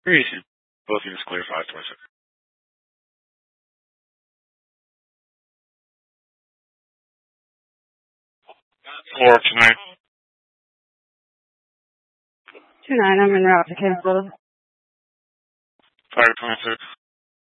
Reason. Both units clear 526. 429. 29, I'm en route to cancel. 526.